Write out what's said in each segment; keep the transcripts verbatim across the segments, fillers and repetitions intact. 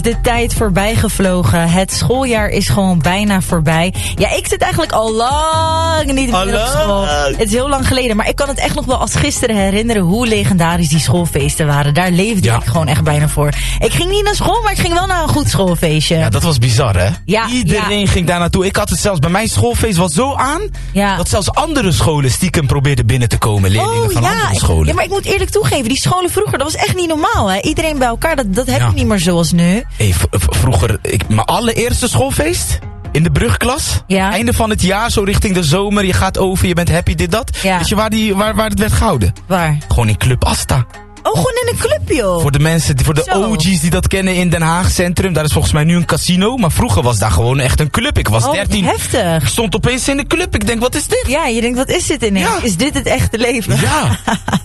De tijd voorbij gevlogen. Het schooljaar is gewoon bijna voorbij. Ja, ik zit eigenlijk al lang niet meer op school. Het is heel lang geleden. Maar ik kan het echt nog wel als gisteren herinneren hoe legendarisch die schoolfeesten waren. Daar leefde ja. ik gewoon echt bijna voor. Ik ging niet naar school, maar ik ging wel naar een goed schoolfeestje. Ja, dat was bizar, hè? Ja, Iedereen ja. ging daar naartoe. Ik had het zelfs bij mijn schoolfeest was zo aan... Ja. dat zelfs andere scholen stiekem probeerden binnen te komen. Leerlingen oh, van ja. andere scholen. Ja, maar ik moet eerlijk toegeven. Die scholen vroeger, dat was echt niet normaal, hè? Iedereen bij elkaar, dat, dat heb ja. je niet meer zoals nu. Hey, v- v- vroeger, ik, mijn allereerste schoolfeest in de brugklas. Ja. Einde van het jaar, zo richting de zomer. Je gaat over, je bent happy, dit, dat. Ja. Weet je waar, die, waar, waar het werd gehouden? Waar? Gewoon in Club Asta. Oh, gewoon in een club, joh. Voor de mensen, voor de Zo. O G's die dat kennen in Den Haag Centrum. Daar is volgens mij nu een casino. Maar vroeger was daar gewoon echt een club. Ik was oh, dertien. heftig. Ik stond opeens in de club. Ik denk, wat is dit? Ja, je denkt, wat is dit ineens? Ja. Is dit het echte leven? Ja.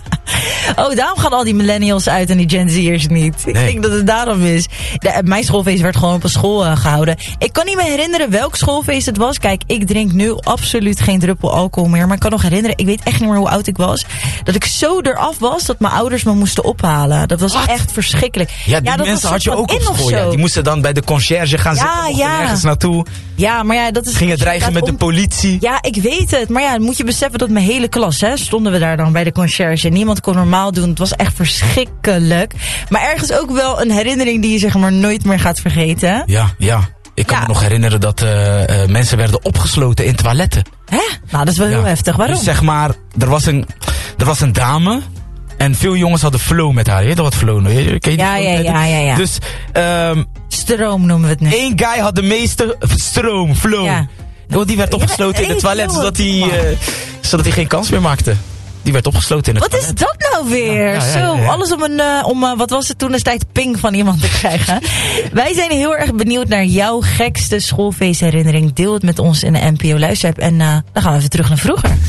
Oh, daarom gaan al die millennials uit en die Gen Z'ers niet. Nee. Ik denk dat het daarom is. De, mijn schoolfeest werd gewoon op een school uh, gehouden. Ik kan niet meer herinneren welk schoolfeest het was. Kijk, ik drink nu absoluut geen druppel alcohol meer. Maar ik kan nog herinneren, ik weet echt niet meer hoe oud ik was. Dat ik zo eraf was dat mijn ouders me moesten ophalen. Dat was What? echt verschrikkelijk. Ja, die ja, dat mensen had je ook op in school. Ja. Die moesten dan bij de conciërge gaan ja, zitten. Ja, ergens naartoe. Ja, maar ja, dat is... Gingen dreigen met om... de politie. Ja, ik weet het. Maar ja, dan moet je beseffen dat mijn hele klas, hè, stonden we daar dan bij de conciërge. Niemand kon normaal doen. Het was echt verschrikkelijk. Maar ergens ook wel een herinnering die je zeg maar nooit meer gaat vergeten. Ja, ja. Ik kan ja. me nog herinneren dat uh, uh, mensen werden opgesloten in toiletten. Hè? Nou, dat is wel ja. heel heftig. Waarom? Dus zeg maar, er was een, er was een dame... En veel jongens hadden flow met haar. Je weet wat flow? Ken je die ja, ja, ja, ja, ja. Dus, um, stroom noemen we het nu. Eén guy had de meeste stroom, flow. Ja. Die werd opgesloten ja, in het toilet, zodat hij, uh, zodat hij geen kans meer maakte. Die werd opgesloten in het wat toilet. Wat is dat nou weer? Ja, ja, ja, ja, ja. Zo, alles om een, uh, om, uh, wat was het toen destijds, ping van iemand te krijgen. Wij zijn heel erg benieuwd naar jouw gekste schoolfeestherinnering. Deel het met ons in de N P O Luisterapp. En uh, dan gaan we even terug naar vroeger.